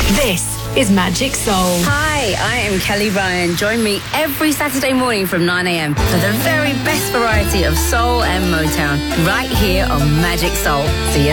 This is Magic Soul. Hi, I am Kelly Ryan. Join me every Saturday morning from 9 a.m. for the very best variety of soul and Motown right here on Magic Soul. See you